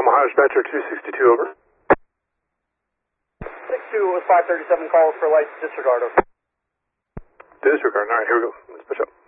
Omaha Dispatcher 262, over. 62 with 537 calls for lights disregard, over. Disregard, alright, here we go. Let's push up.